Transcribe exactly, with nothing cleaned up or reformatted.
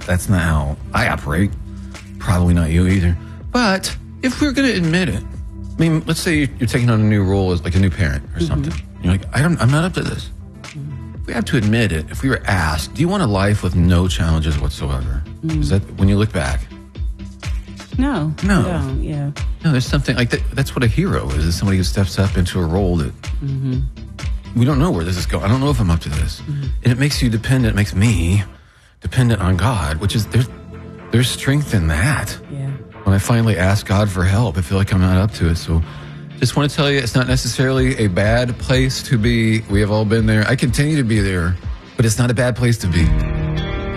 That's not how I operate. Probably not you either. But if we're going to admit it, I mean, let's say you're taking on a new role as like a new parent or something. Mm-hmm. You're like, I don't, I'm not up to this. Mm-hmm. If we have to admit it, if we were asked, do you want a life with no challenges whatsoever? Mm-hmm. Is that when you look back? No. No. I don't, yeah. No, there's something like that. That's what a hero is, is somebody who steps up into a role that mm-hmm. we don't know where this is going. I don't know if I'm up to this. Mm-hmm. And it makes you dependent, it makes me dependent on God, which is, there's, there's strength in that. Yeah. When I finally ask God for help, I feel like I'm not up to it. So just want to tell you, it's not necessarily a bad place to be. We have all been there. I continue to be there, but it's not a bad place to be.